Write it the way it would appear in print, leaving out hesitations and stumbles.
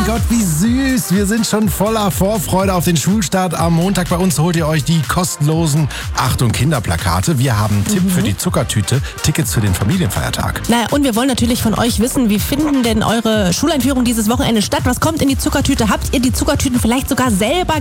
Mein Gott, wie süß. Wir sind schon voller Vorfreude auf den Schulstart am Montag. Bei uns holt ihr euch die kostenlosen Achtung Kinderplakate. Wir haben einen Tipp für die Zuckertüte, Tickets für den Familienfeiertag. Naja, und wir wollen natürlich von euch wissen, wie finden denn eure Schuleinführungen dieses Wochenende statt? Was kommt in die Zuckertüte? Habt ihr die Zuckertüten vielleicht sogar selber